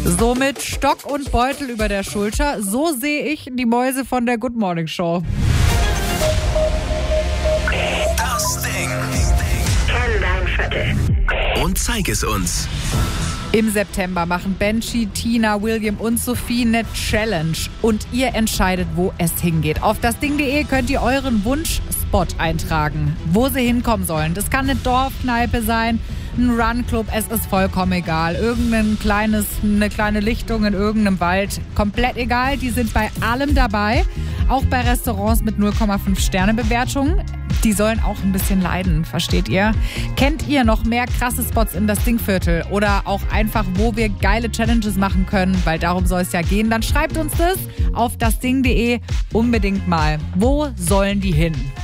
So mit Stock und Beutel über der Schulter, so sehe ich die Mäuse von der Good Morning Show. Das Ding. Kenn dein Viertel. Und zeig es uns. Im September machen Benji, Tina, William und Sophie eine Challenge. Und ihr entscheidet, wo es hingeht. Auf dasding.de könnt ihr euren Wunschspot eintragen, wo sie hinkommen sollen. Das kann eine Dorfkneipe sein, ein Run-Club, es ist vollkommen egal. Eine kleine Lichtung in irgendeinem Wald, komplett egal. Die sind bei allem dabei, auch bei Restaurants mit 0,5 Sterne Bewertungen. Die sollen auch ein bisschen leiden, versteht ihr? Kennt ihr noch mehr krasse Spots in das Dingviertel oder auch einfach, wo wir geile Challenges machen können, weil darum soll es ja gehen, dann schreibt uns das auf dasding.de unbedingt mal. Wo sollen die hin?